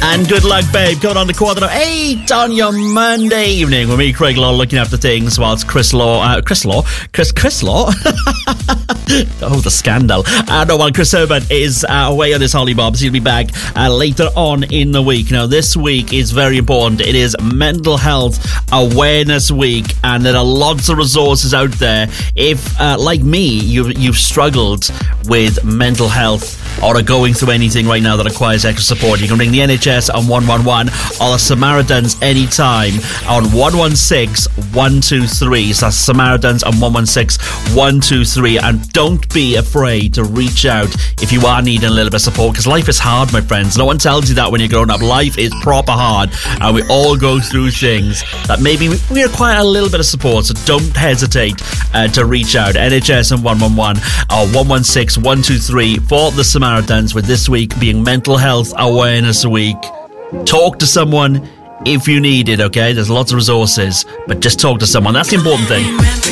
And good luck, babe. Coming on the 8:15 on your Monday evening with me, Craig Law, looking after things whilst Chris Law. Oh, the scandal. While Chris Herbert is away on his holiday bob, so he'll be back later on in the week. Now, this week is very important. It is Mental Health Awareness Week, and there are lots of resources out there. If, like me, you've struggled with mental health or are going through anything right now that requires extra support, you can ring the NHS on 111 or the Samaritans anytime on 116-123. So that's Samaritans on 116-123. And don't be afraid to reach out if you are needing a little bit of support, because life is hard, my friends. No one tells you that when you're growing up. Life is proper hard, and we all go through things that maybe we require a little bit of support. So don't hesitate to reach out. NHS on 111 or 116-123 for the Samaritans, with this week being Mental Health Awareness Week. Talk to someone if you need it, okay? There's lots of resources, but just talk to someone. That's the important thing.